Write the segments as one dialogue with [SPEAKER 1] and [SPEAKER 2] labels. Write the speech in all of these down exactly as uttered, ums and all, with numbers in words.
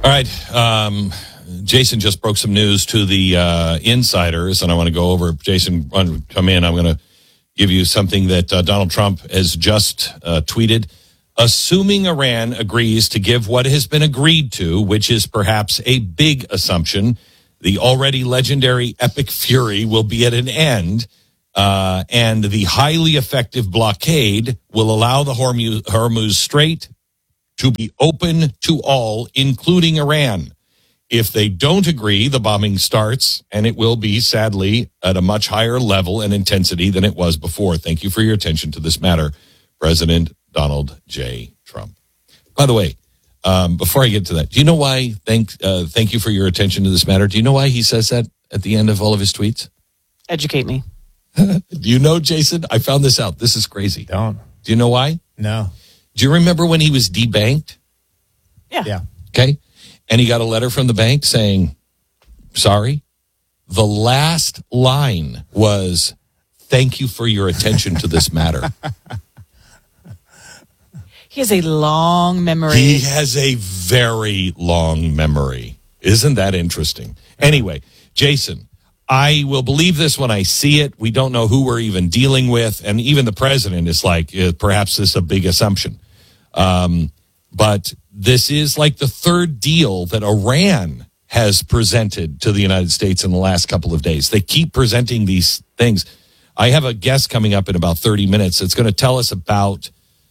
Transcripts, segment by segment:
[SPEAKER 1] All right. Um, Jason just broke some news to the uh, insiders, and I want to go over. Jason, come in. I'm going to give you something that uh, Donald Trump has just uh, tweeted. Assuming Iran agrees to give what has been agreed to, which is perhaps a big assumption, the already legendary Epic Fury will be at an end, uh, and the highly effective blockade will allow the Hormuz, Hormuz Strait to be open to all, including Iran. If they don't agree, the bombing starts, and it will be, sadly, at a much higher level and intensity than it was before. Thank you for your attention to this matter, President Donald J. Trump. By the way, um, before I get to that, do you know why, thank, uh, thank you for your attention to this matter, do you know why he says that at the end of all of his tweets?
[SPEAKER 2] Educate me.
[SPEAKER 1] Do you know, Jason? I found this out. This is crazy.
[SPEAKER 3] Don't.
[SPEAKER 1] Do you know why?
[SPEAKER 3] No.
[SPEAKER 1] Do you remember when he was debanked?
[SPEAKER 2] Yeah.
[SPEAKER 3] Yeah.
[SPEAKER 1] Okay. And he got a letter from the bank saying, sorry. The last line was, thank you for your attention to this matter.
[SPEAKER 2] He has a long memory.
[SPEAKER 1] He has a very long memory. Isn't that interesting? Anyway, Jason, I will believe this when I see it. We don't know who we're even dealing with. And even the president is like, uh, perhaps this is a big assumption. Um, but this is like the third deal that Iran has presented to the United States in the last couple of days. They keep presenting these things. I have a guest coming up in about thirty minutes that's going to tell us about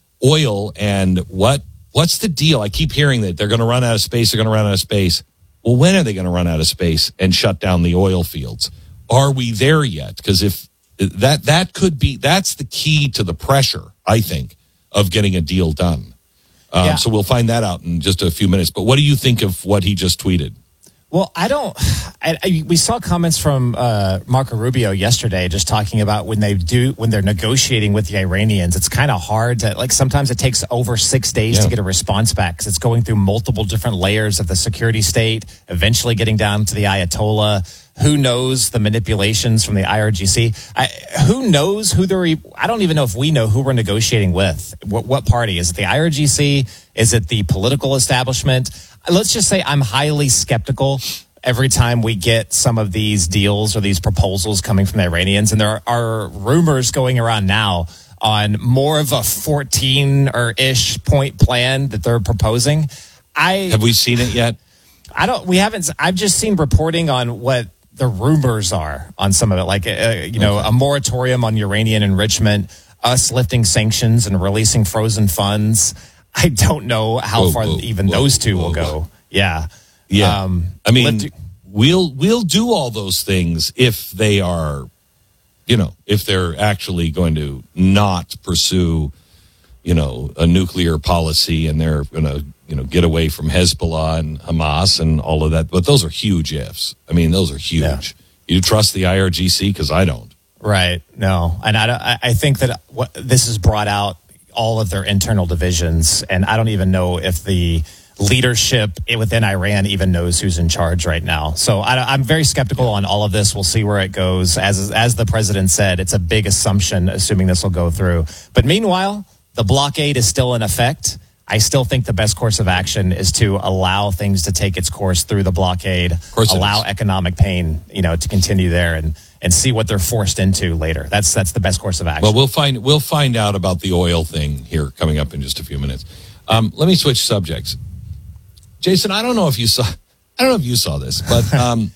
[SPEAKER 1] oil and what what's the deal. I keep hearing that they're going to run out of space. They're going to run out of space. Well, when are they going to run out of space and shut down the oil fields? Are we there yet? Because if that that could be, that's the key to the pressure, I think, of getting a deal done. Um,
[SPEAKER 3] Yeah.
[SPEAKER 1] So we'll find that out in just a few minutes. But what do you think of what he just tweeted?
[SPEAKER 3] Well, I don't. I, I, we saw comments from uh, Marco Rubio yesterday, just talking about when they do when they're negotiating with the Iranians. It's kind of hard to like. Sometimes it takes over six days
[SPEAKER 1] Yeah.
[SPEAKER 3] to get a response back because it's going through multiple different layers of the security state. Eventually, getting down to the Ayatollah. Who knows the manipulations from the I R G C? I, who knows who they're? I don't even know if we know who we're negotiating with. What, what party is it? The I R G C? Is it the political establishment? Let's just say I'm highly skeptical every time we get some of these deals or these proposals coming from the Iranians. And there are rumors going around now on more of a fourteen or ish point plan that they're proposing. I
[SPEAKER 1] Have we seen it yet?
[SPEAKER 3] I don't, we haven't, I've just seen reporting on what the rumors are on some of it. Like, uh, you know,
[SPEAKER 1] Okay.
[SPEAKER 3] a moratorium on uranium enrichment, us lifting sanctions and releasing frozen funds. I don't know how
[SPEAKER 1] Whoa,
[SPEAKER 3] far
[SPEAKER 1] whoa,
[SPEAKER 3] even
[SPEAKER 1] whoa,
[SPEAKER 3] those two
[SPEAKER 1] whoa,
[SPEAKER 3] will go.
[SPEAKER 1] whoa.
[SPEAKER 3] Yeah.
[SPEAKER 1] Yeah.
[SPEAKER 3] Um,
[SPEAKER 1] I mean,
[SPEAKER 3] lift-
[SPEAKER 1] we'll we'll do all those things if they are, you know, if they're actually going to not pursue, you know, a nuclear policy and they're going to, you know, get away from Hezbollah and Hamas and all of that. But those are huge ifs. I mean, those are huge.
[SPEAKER 3] Yeah.
[SPEAKER 1] You trust the I R G C? Because I don't.
[SPEAKER 3] Right. No. And I, don't- I I think that what this has brought out all of their internal divisions. And I don't even know if the leadership within Iran even knows who's in charge right now. So I, I'm very skeptical on all of this. We'll see where it goes. As, as the president said, it's a big assumption, assuming this will go through. But meanwhile, the blockade is still in effect. I still think the best course of action is to allow things to take its course through the blockade,
[SPEAKER 1] Of course it
[SPEAKER 3] allow
[SPEAKER 1] is.
[SPEAKER 3] economic pain, you know, to continue there and, and see what they're forced into later. That's that's the best course of action.
[SPEAKER 1] Well, we'll find we'll find out about the oil thing here coming up in just a few minutes. Um, let me switch subjects. Jason, I don't know if you saw I don't know if you saw this, but um,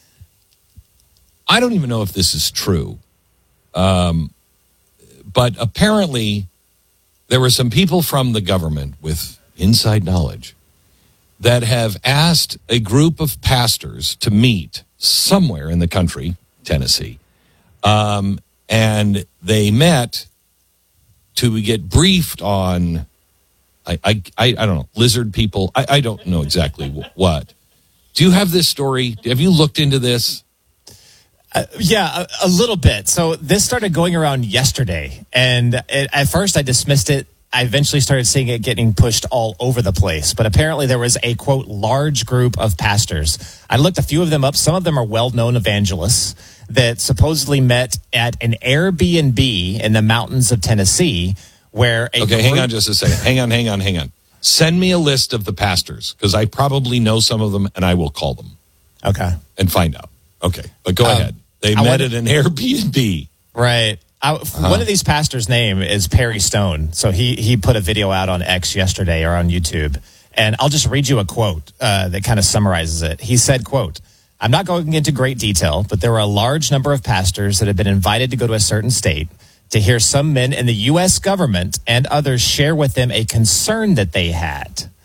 [SPEAKER 1] I don't even know if this is true. Um, but apparently there were some people from the government with inside knowledge that have asked a group of pastors to meet somewhere in the country, Tennessee. Um, and they met to get briefed on, I, I, I, I don't know, lizard people. I, I don't know exactly what. Do you have this story? Have you looked into this?
[SPEAKER 3] Uh, yeah, a, a little bit. So this started going around yesterday, and it, at first I dismissed it. I eventually started seeing it getting pushed all over the place. But apparently there was a, quote, large group of pastors. I looked a few of them up. Some of them are well-known evangelists that supposedly met at an Airbnb in the mountains of Tennessee where a
[SPEAKER 1] Okay,
[SPEAKER 3] group-
[SPEAKER 1] hang on just a second. Hang on, hang on, hang on. Send me a list of the pastors because I probably know some of them, and I will call them
[SPEAKER 3] Okay.
[SPEAKER 1] and find out. Okay, but go
[SPEAKER 3] Um,
[SPEAKER 1] ahead. They
[SPEAKER 3] I
[SPEAKER 1] met
[SPEAKER 3] wanted-
[SPEAKER 1] at an Airbnb.
[SPEAKER 3] Right. I,
[SPEAKER 1] Uh-huh.
[SPEAKER 3] One of these pastors' name is Perry Stone. So he he put a video out on X yesterday or on YouTube. And I'll just read you a quote uh, that kind of summarizes it. He said, quote, "I'm not going into great detail, but there were a large number of pastors that had been invited to go to a certain state to hear some men in the U S government and others share with them a concern that they had.